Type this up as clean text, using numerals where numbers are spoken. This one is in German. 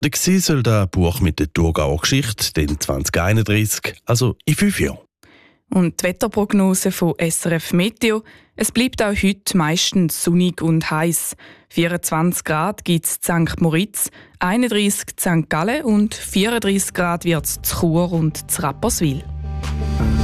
Dann soll das Buch mit der Thurgauer Geschichte den 2031, also in 5 Jahren. Und die Wetterprognose von SRF Meteo: Es bleibt auch heute meistens sonnig und heiß. 24 Grad gibt es in St. Moritz, 31 in St. Gallen und 34 Grad wird es in Chur und in Rapperswil.